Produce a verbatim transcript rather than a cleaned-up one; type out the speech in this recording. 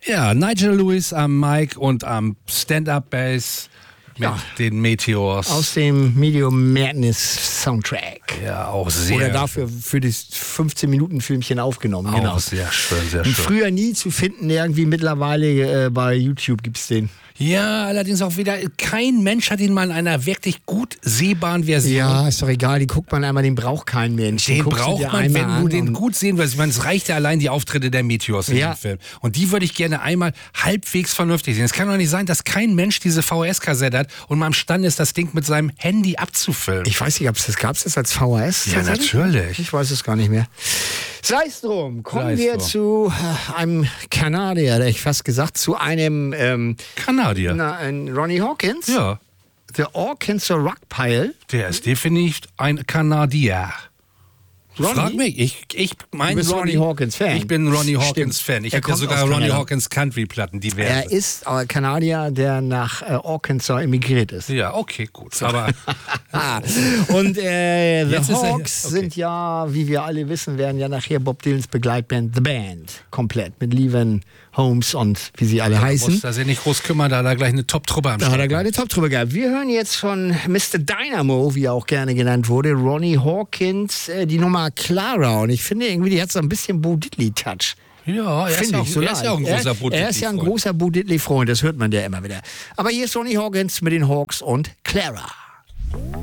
Ja, Nigel Lewis am Mic und am Stand-Up-Bass mit Ja. den Meteors. Aus dem Medium Madness Soundtrack. Ja, auch sehr. Oder dafür für das fünfzehn-Minuten-Filmchen aufgenommen. auch Genau. sehr schön, sehr Und schön. früher nie zu finden, irgendwie mittlerweile äh, bei YouTube gibt's den. Ja, allerdings auch wieder, kein Mensch hat ihn mal in einer wirklich gut sehbaren Version. Ja, ist doch egal, die guckt man einmal, den braucht kein Mensch. Den guckst du braucht dir man, einmal wenn du an den und- gut sehen willst. Ich meine, es reicht ja allein die Auftritte der Meteors in Ja. dem Film. Und die würde ich gerne einmal halbwegs vernünftig sehen. Es kann doch nicht sein, dass kein Mensch diese V H S-Kassette hat und mal imstande ist, das Ding mit seinem Handy abzufilmen. Ich weiß nicht, ob es das gab, es das als V H S? Ja, tatsächlich? natürlich. Ich weiß es gar nicht mehr. Sei es drum, kommen Sei es wir drum. zu äh, einem Kanadier, hätte ich fast gesagt, zu einem ähm, Kanadier. na, ein Ronnie Hawkins. Ja, The Arkansas Rockpile. der ist definitiv ein Kanadier. Ronnie? Frag mich, ich, ich mein Du bist Ronnie Hawkins Fan. Ich bin Ronnie Hawkins Stimmt. Fan. Ich Er habe ja kommt sogar aus Ronnie Kanada. Hawkins Country-Platten, diverse. Er ist äh, Kanadier, der nach äh, Arkansas emigriert ist. Ja, okay, gut. Aber Ah, und äh, The Jetzt ist er- Hawks okay. sind ja, wie wir alle wissen, werden ja nachher Bob Dylans Begleitband The Band. Komplett. Mit Levan Holmes und wie sie alle heißen. muss er sich nicht groß kümmern, da hat er gleich eine Top-Truppe am Da hat er Start. gleich eine Top-Truppe gehabt. Wir hören jetzt von Mister Dynamo, wie er auch gerne genannt wurde, Ronnie Hawkins, äh, die Nummer Clara. Und ich finde irgendwie, die hat so ein bisschen Bo Diddley-Touch. Ja, er ist, Finde ja auch, ich, so er ist ja auch ein leicht. großer er, er ist ja ein Bo-Diddley-Freund. großer Bo Diddley-Freund, das hört man ja immer wieder. Aber hier ist Ronnie Hawkins mit den Hawks und Clara.